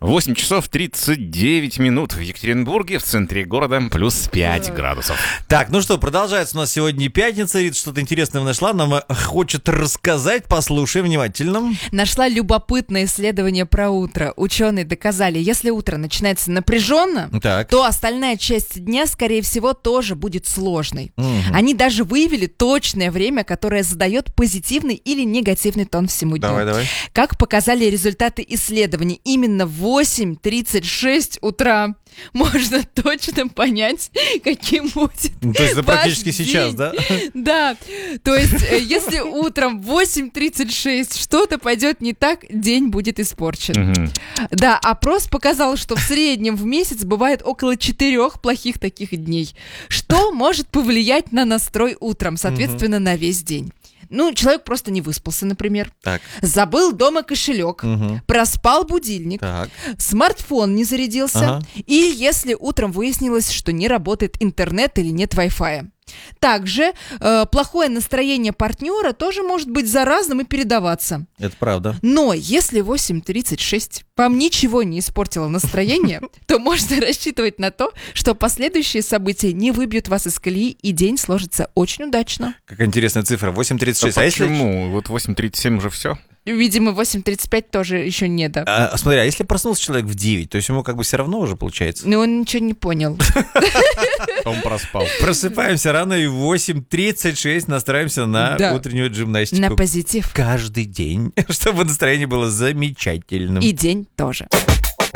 8 часов 39 минут в Екатеринбурге, в центре города, плюс 5 градусов. Так, ну что, продолжается у нас сегодня пятница. Рит что-то интересное нашла, нам хочет рассказать. Послушай внимательно. Нашла любопытное исследование про утро. Ученые доказали, если утро начинается напряженно, то остальная часть дня, скорее всего, тоже будет сложной. Они даже выявили точное время, которое задает позитивный или негативный тон всему дню. Давай. Как показали результаты исследований, именно в 8:36 утра можно точно понять, каким будет то есть это практически день. Сейчас, да? Да, то есть если утром в 8:36 что-то пойдет не так, день будет испорчен. Да, опрос показал, что в среднем в месяц бывает около 4 плохих таких дней. Что может повлиять на настрой утром, соответственно, на весь день? Ну, человек просто не выспался, например. Так. Забыл дома кошелек, проспал будильник, смартфон не зарядился, и если утром выяснилось, что не работает интернет или нет Wi-Fi. Также плохое настроение партнера тоже может быть заразным и передаваться. Это правда. Но если 8:36 вам ничего не испортило настроение, то можно рассчитывать на то, что последующие события не выбьют вас из колеи, и день сложится очень удачно. Какая интересная цифра, 8:36. А почему? Вот 8:37 уже все? Видимо, 8:35 тоже еще не до. Смотри, а если проснулся человек в 9, то есть ему как бы все равно уже получается? Ну, он ничего не понял. Он проспал. Просыпаемся рано и в 8:36 настраиваемся на утреннюю гимнастику. На позитив. Каждый день, чтобы настроение было замечательным. И день тоже.